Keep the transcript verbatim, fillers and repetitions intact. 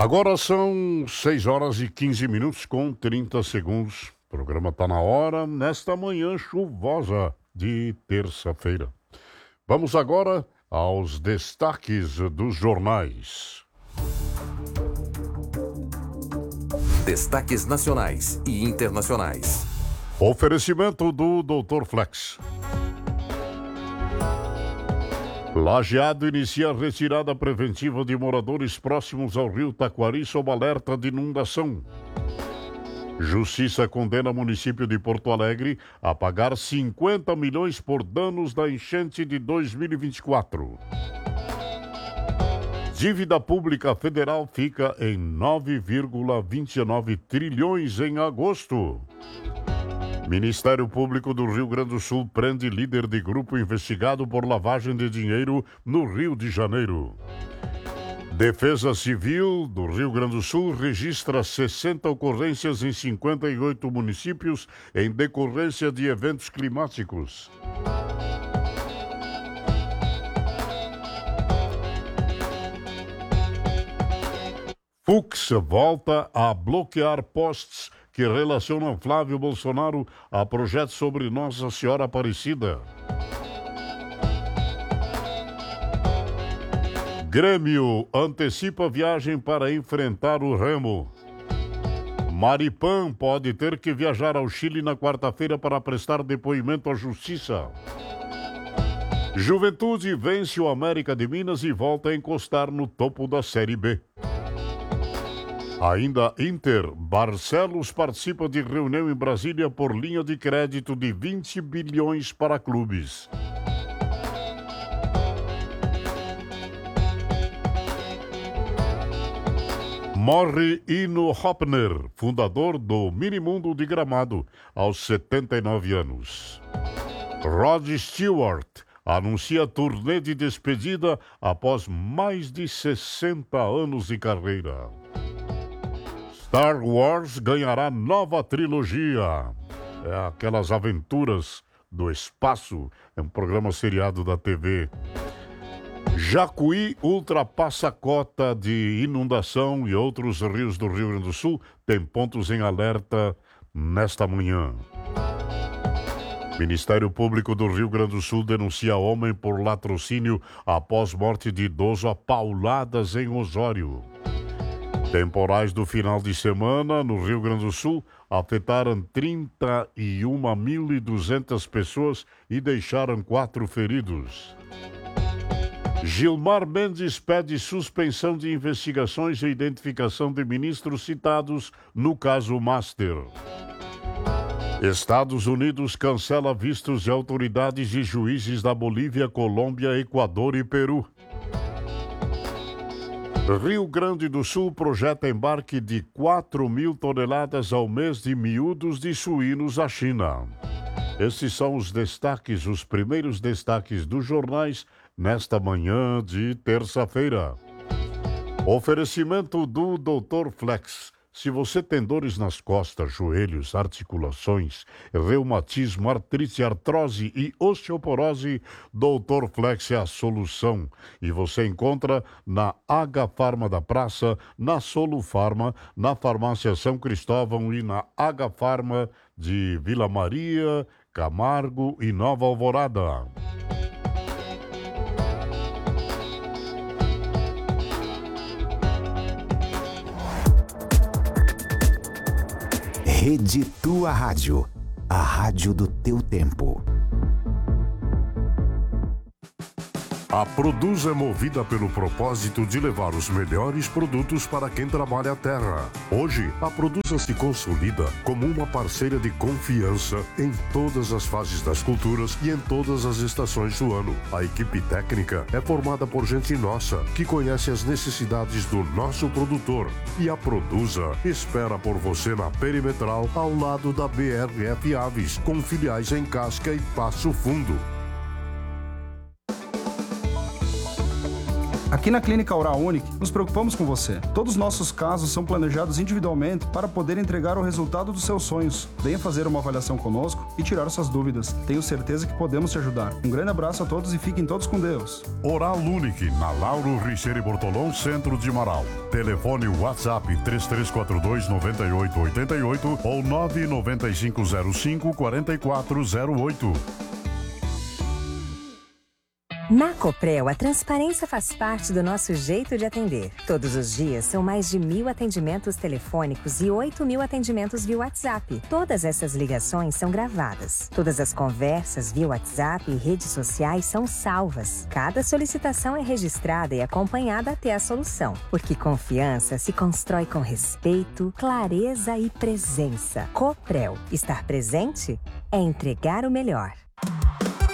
Agora são seis horas e quinze minutos com trinta segundos. O programa está na hora, nesta manhã chuvosa de terça-feira. Vamos agora aos destaques dos jornais. Destaques nacionais e internacionais. Oferecimento do doutor Flex. Lajeado inicia a retirada preventiva de moradores próximos ao rio Taquari sob alerta de inundação. Justiça condena município de Porto Alegre a pagar cinquenta milhões por danos da enchente de dois mil e vinte e quatro. Dívida pública federal fica em nove vírgula vinte e nove trilhões em agosto. Ministério Público do Rio Grande do Sul prende líder de grupo investigado por lavagem de dinheiro no Rio de Janeiro. Defesa Civil do Rio Grande do Sul registra sessenta ocorrências em cinquenta e oito municípios em decorrência de eventos climáticos. Fux volta a bloquear posts que relacionam Flávio Bolsonaro a projeto sobre Nossa Senhora Aparecida. Grêmio antecipa viagem para enfrentar o Remo. Maripan pode ter que viajar ao Chile na quarta-feira para prestar depoimento à Justiça. Juventude vence o América de Minas e volta a encostar no topo da Série B. Ainda Inter, Barcelos participa de reunião em Brasília por linha de crédito de vinte bilhões para clubes. Morre Ino Hopner, fundador do Minimundo de Gramado, aos setenta e nove anos. Rod Stewart anuncia turnê de despedida após mais de sessenta anos de carreira. Star Wars ganhará nova trilogia. É aquelas aventuras do espaço. É um programa seriado da T V. Jacuí ultrapassa a cota de inundação e outros rios do Rio Grande do Sul têm pontos em alerta nesta manhã. Ministério Público do Rio Grande do Sul denuncia homem por latrocínio após morte de idoso a pauladas em Osório. Temporais do final de semana no Rio Grande do Sul afetaram trinta e uma mil e duzentas pessoas e deixaram quatro feridos. Gilmar Mendes pede suspensão de investigações e identificação de ministros citados no caso Master. Estados Unidos cancela vistos de autoridades e juízes da Bolívia, Colômbia, Equador e Peru. Rio Grande do Sul projeta embarque de quatro mil toneladas ao mês de miúdos de suínos à China. Esses são os destaques, os primeiros destaques dos jornais nesta manhã de terça-feira. Oferecimento do doutor Flex. Se você tem dores nas costas, joelhos, articulações, reumatismo, artrite, artrose e osteoporose, doutor Flex é a solução. E você encontra na H-Farma da Praça, na Solufarma, na Farmácia São Cristóvão e na H-Farma de Vila Maria, Camargo e Nova Alvorada. Rede Tua Rádio, a rádio do teu tempo. A Produz é movida pelo propósito de levar os melhores produtos para quem trabalha a terra. Hoje, a Produza se consolida como uma parceira de confiança em todas as fases das culturas e em todas as estações do ano. A equipe técnica é formada por gente nossa, que conhece as necessidades do nosso produtor. E a Produza espera por você na Perimetral, ao lado da B R F Aves, com filiais em Casca e Passo Fundo. A Aqui na Clínica Oral Unique, nos preocupamos com você. Todos os nossos casos são planejados individualmente para poder entregar o resultado dos seus sonhos. Venha fazer uma avaliação conosco e tirar suas dúvidas. Tenho certeza que podemos te ajudar. Um grande abraço a todos e fiquem todos com Deus. Oral Unique, na Lauro Richeire Bortolão, centro de Marau. Telefone WhatsApp três três quatro dois, nove oito oito oito ou nove nove cinco zero cinco, quatro quatro zero oito. Na Coprel, a transparência faz parte do nosso jeito de atender. Todos os dias são mais de mil atendimentos telefônicos e oito mil atendimentos via WhatsApp. Todas essas ligações são gravadas. Todas as conversas via WhatsApp e redes sociais são salvas. Cada solicitação é registrada e acompanhada até a solução. Porque confiança se constrói com respeito, clareza e presença. Coprel. Estar presente é entregar o melhor.